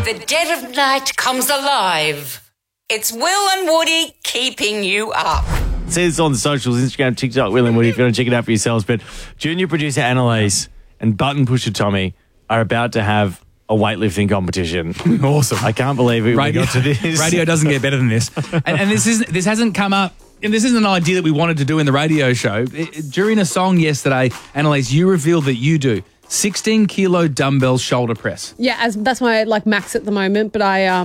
The dead of night comes alive. It's Will and Woody keeping you up. It says on the socials, Instagram, TikTok, Will and Woody, if you want to check it out for yourselves. But junior producer Annalise and button pusher Tommy are about to have a weightlifting competition. Awesome. I can't believe we got to this. Radio doesn't get better than this. And this hasn't come up. And this isn't an idea that we wanted to do in the radio show. During a song yesterday, Annalise, you revealed that you do 16-kilo dumbbell shoulder press. Yeah, that's my max at the moment. But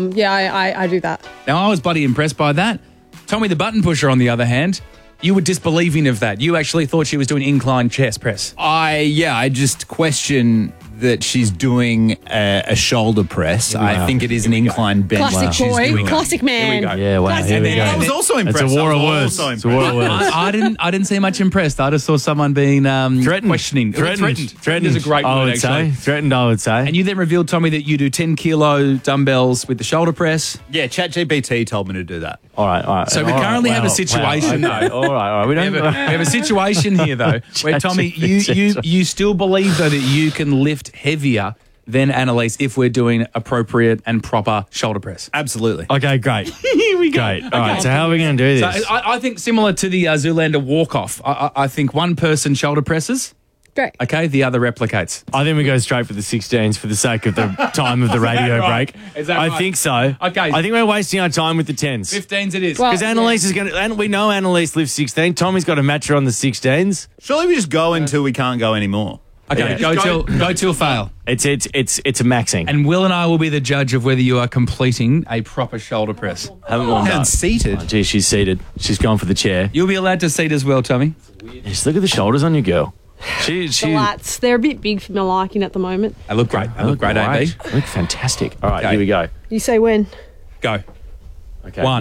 I do that. Now, I was bloody impressed by that. Tommy the button pusher, on the other hand, you were disbelieving of that. You actually thought she was doing incline chest press. I just question that she's doing a shoulder press. Wow. I think it is an incline bench. Classic boy, classic man. Here we go. Yeah, wow. Here we go. I was also impressed. It's a war of words. Also It's a war of words. I didn't see much impressed. I just saw someone being questioning. Threatened is a great I word, would actually. say. Threatened, I would say. And you then revealed, Tommy, that you do 10-kilo dumbbells with the shoulder press. Yeah, ChatGPT told me to do that. All right. So we currently have a situation. Okay. All right. We We have a situation here, though, where, Tommy, you still believe, though, that you can lift heavier than Annalise if we're doing appropriate and proper shoulder press. Absolutely. Okay, great. Here we go. Great. All right, so how are we going to do So this? I think similar to the Zoolander walk-off, I think one person shoulder presses, Great. okay, the other replicates. I think we go straight for the 16s for the sake of the time of the radio right? break. Is that I right? think so. Okay. I think we're wasting our time with the 10s. 15s it is. Well, Because Annalise is going to, and we know Annalise lifts 16. Tommy's got to match her on the 16s. Surely we just go until we can't go anymore. okay, yeah. go till fail. It's a maxing. And Will and I will be the judge of whether you are completing a proper shoulder press. Haven't warmed And up. seated. Oh, gee, she's seated. She's gone for the chair. You'll be allowed to seat as well, Tommy. Just look at the shoulders on your girl. She The lats, they're a bit big for my liking at the moment. They look great. They look great, AB. They look fantastic. All right, Okay. here we go. You say when? Go. Okay, One.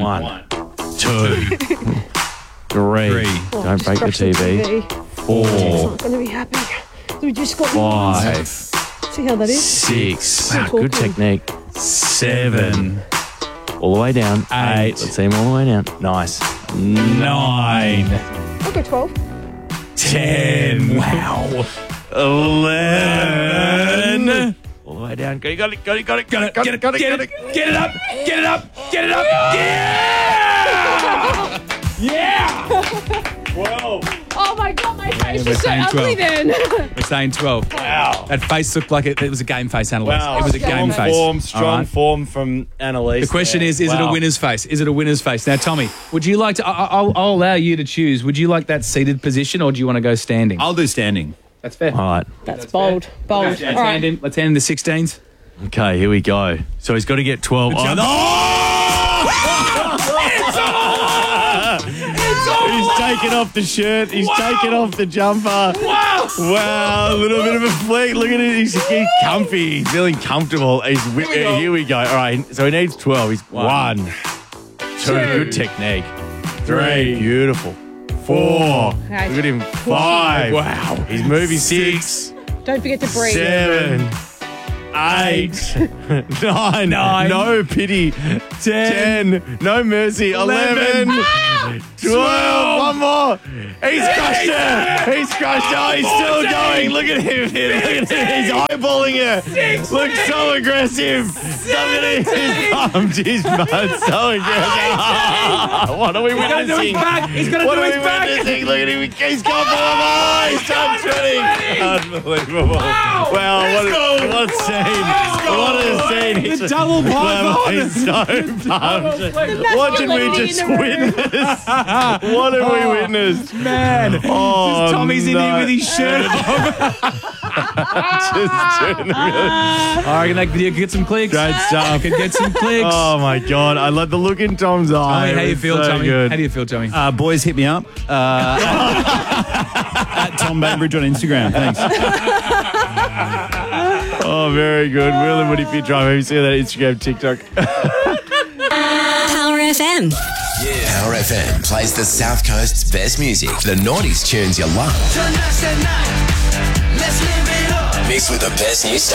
2, 3. Oh, Don't just break the crushed TV. 4, It's not going to be happy. We just got 5, See how that is? 6. Wow, Good talking. technique. 7. All the way down. 8. Let's see him all the way down. Nice. 9. I'll go 12. 10. Wow. 11. All the way down. Got it. Get it up. Get it up. Yeah. 12. Oh my God, my face we're is so saying ugly 12. then. We're saying 12. Wow. That face looked like it was a game face, Annalise. Wow. It was a game face. Strong All right? form from Annalise. The question is it a winner's face? Is it a winner's face? Now, Tommy, would you like to... I'll allow you to choose. Would you like that seated position or do you want to go standing? I'll do standing. That's fair. All right. That's bold. Bold. Let's All right. hand in the 16s. Okay, here we go. So he's got to get 12. Oh, no! He's taken off the shirt. He's taken off the jumper. Wow! A little bit of a flick. Look at it. He's comfy. He's feeling comfortable. Here we go. All right. So he needs 12. He's 1, 2. Good technique. 3. Beautiful. 4. Okay. Look at him. 5. Wow. He's moving. 6. Don't forget to breathe. 7. 8. 9. No pity. 10. No mercy. 11. 12. One more. He's crushed her. He's crushed her. Oh, he's still going. Look at him. Look at him. He's eyeballing her. Looks so aggressive. Somebody is pumped his butt. So aggressive. What are we witnessing? He's going to What do are his we back. witnessing? Look at him. He's gone for the ball. He's done treading. Unbelievable. Wow. What a scene. What a scene. He's The double python. He's so pumped. What did we just witness? What have we witnessed? Man. Oh, Tommy's in no. here with his shirt off. Just doing it. I reckon that could get some clicks. Great stuff. Could get some clicks. Oh, my God. I love the look in Tom's eye. Tommy, how It you was feel, so Tommy? good. How do you feel, Tommy? Boys, hit me up. At Tom Bainbridge on Instagram. Thanks. Oh, very good. Will and Woody Fit Drive. Have you seen that Instagram, TikTok? Power FM. Yeah. Power FM plays the South Coast's best music. The 90s tunes you love. Mixed with the best new stuff.